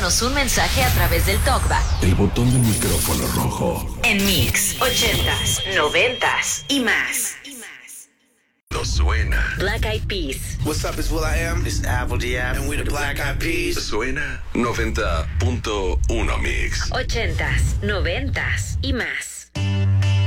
Mándanos un mensaje a través del TalkBack. El botón del micrófono rojo. En Mix 80s, 90s y más. No suena. Black Eyed Peas. What's up, it's will.i.am. It's Apple D.App. And we're the Black Eyed Peas. Suena 90.1 Mix. 80s, 90s y más.